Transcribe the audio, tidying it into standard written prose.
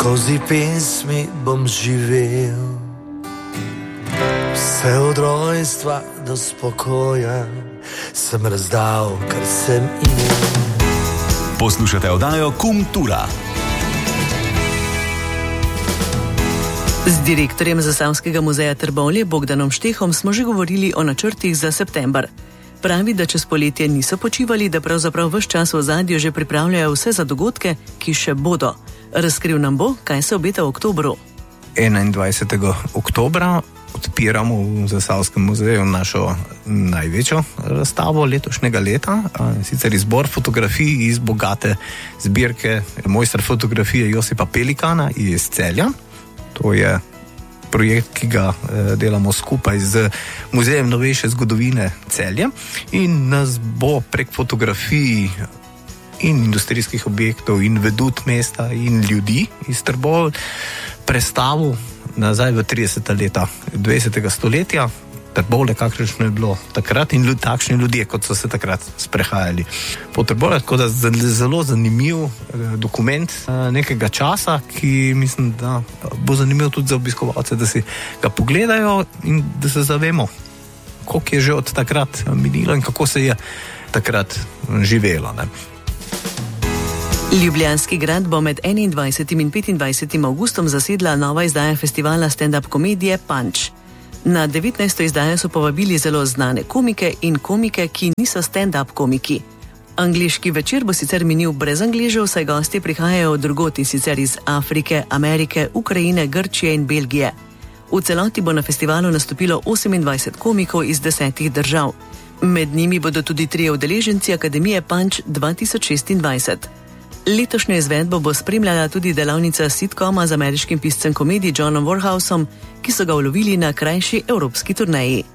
Skozi pesmi bom živel, vse od rojstva do spokoja sem razdal, kar sem imel. Poslušate oddajo Kultura. Z direktorjem Zasavskega muzeja Trbovlje Bogdanom Štehom smo že govorili o načrtih za september. Pravi, da čez poletje niso počivali, da pravzaprav ves čas v ozadju že pripravljajo vse za dogodke, ki še bodo. Razkril nam bo, kaj se obeta v oktobru. 21. oktobra odpiramo v Zasavskem muzeju našo največjo razstavo letošnjega leta, sicer izbor fotografij iz bogate zbirke mojstra fotografije Josipa Pelikana iz Celja. To je projekt, ki ga delamo skupaj z Muzejem novejše zgodovine Celje in nas bo prek fotografij in industrijskih objektov in vedut mesta in ljudi iz Trbovlj prestavil nazaj v 30. leta 20. stoletja. Trbovlje, kakršno je bilo takrat in takšni ljudje, kot so se takrat sprehajali po Trbovlju. Tako da zelo zanimiv dokument nekega časa, ki mislim, da bo zanimiv tudi za obiskovalce, da si ga pogledajo in da se zavemo, koliko je že od takrat minilo in kako se je takrat živelo. Ne? Ljubljanski grad bo med 21. in 25. avgustom zasedla nova izdaja festivala stand-up komedije Punch. Na 19. izdajo so povabili zelo znane komike in komike, ki niso stand-up komiki. Angleški večer bo sicer minil brez Angležev, saj gostje prihajajo od drugod in sicer iz Afrike, Amerike, Ukrajine, Grčije in Belgije. V celoti bo na festivalu nastopilo 28 komikov iz 10 držav. Med njimi bodo tudi 3 udeleženci Akademije Punch 2026. Letošnjo izvedbo bo spremljala tudi delavnica sitkoma z ameriškim piscem komedij Johnom Warhousom, ki so ga ulovili na krajši evropski turneji.